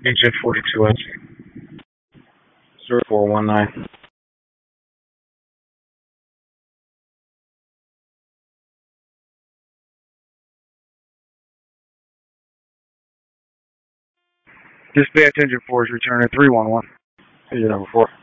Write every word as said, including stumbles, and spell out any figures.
Engine forty-two H. zero four one nine. Dispatch engine four is returning three one one. Engine number four.